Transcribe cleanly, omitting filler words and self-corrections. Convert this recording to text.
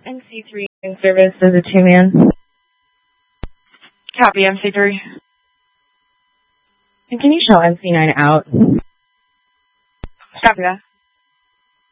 NC3 in service as a two-man. Copy, MC3. And can you show NC9 out? Copy that.